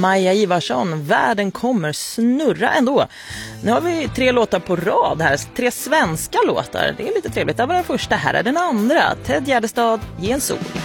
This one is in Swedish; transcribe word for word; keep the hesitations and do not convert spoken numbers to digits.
Maja Ivarsson. Världen kommer snurra ändå. Nu har vi tre låtar på rad här. Tre svenska låtar. Det är lite trevligt. Det var den första. Här är den andra. Ted Gärdestad, Ge en sol.